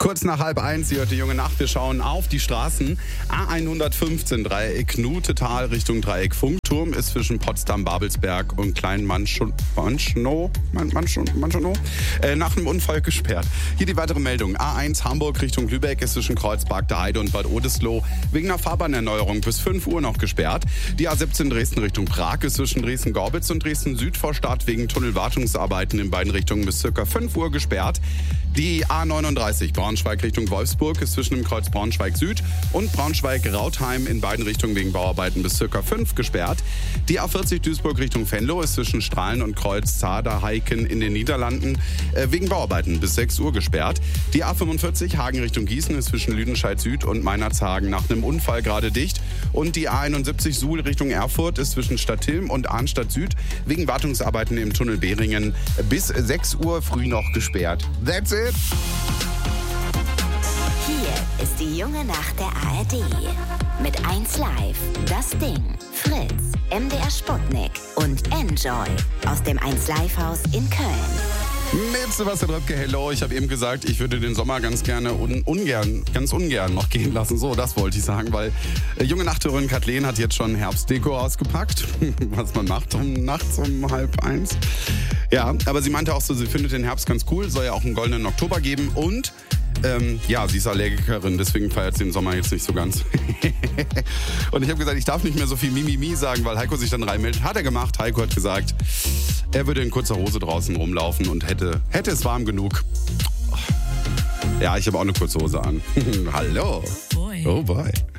Kurz nach 12:30, Sie hört die junge Nacht. Wir schauen auf die Straßen. A115 Dreieck Knutetal Richtung Dreieck Funkturm ist zwischen Potsdam, Babelsberg und Kleinmanschnow nach einem Unfall gesperrt. Hier die weitere Meldung. A1 Hamburg Richtung Lübeck ist zwischen Kreuzberg der Heide und Bad Oldesloe wegen einer Fahrbahnerneuerung bis 5 Uhr noch gesperrt. Die A17 Dresden Richtung Prag ist zwischen Dresden-Gorbitz und Dresden-Südvorstadt wegen Tunnelwartungsarbeiten in beiden Richtungen bis ca. 5 Uhr gesperrt. Die A39 Braunschweig Richtung Wolfsburg ist zwischen dem Kreuz Braunschweig Süd und Braunschweig-Rautheim in beiden Richtungen wegen Bauarbeiten bis ca. 5 gesperrt. Die A40 Duisburg Richtung Venlo ist zwischen Strahlen und Kreuz Zader-Heiken in den Niederlanden wegen Bauarbeiten bis 6 Uhr gesperrt. Die A45 Hagen Richtung Gießen ist zwischen Lüdenscheid Süd und Meinerzhagen nach einem Unfall gerade dicht. Und die A71 Suhl Richtung Erfurt ist zwischen Stadtilm und Arnstadt Süd wegen Wartungsarbeiten im Tunnel Behringen bis 6 Uhr früh noch gesperrt. That's it. Hier ist die junge Nacht der ARD. Mit 1 Live, Das Ding, Fritz, MDR Sputnik und Enjoy aus dem 1 Live Haus in Köln. Mit Sebastian Röpke, hello. Ich habe eben gesagt, ich würde den Sommer ganz gerne ganz ungern noch gehen lassen. So, das wollte ich sagen, weil junge Nachthörerin Kathleen hat jetzt schon Herbstdeko ausgepackt, was man macht nachts um 12:30. Ja, aber sie meinte auch so, sie findet den Herbst ganz cool, soll ja auch einen goldenen Oktober geben und sie ist Allergikerin, deswegen feiert sie den Sommer jetzt nicht so ganz. Und ich habe gesagt, ich darf nicht mehr so viel Mimimi sagen, weil Heiko sich dann reinmeldet. Hat er gemacht. Heiko hat gesagt, er würde in kurzer Hose draußen rumlaufen und hätte es warm genug. Ja, ich habe auch eine kurze Hose an. Hallo. Oh boy. Oh boy.